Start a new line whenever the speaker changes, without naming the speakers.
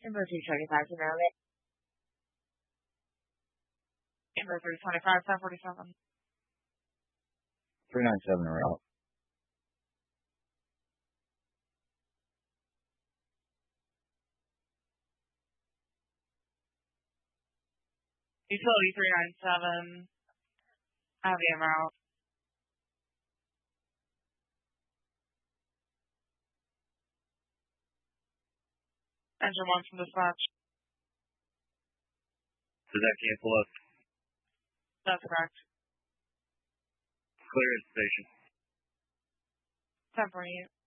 Inverse 335 to Maryland. Inverse 325, 747.
397 are out.
Utility 397. I have the amount. Engine 1 from dispatch.
Does that cancel us?
That's correct.
Clear in station.
1048.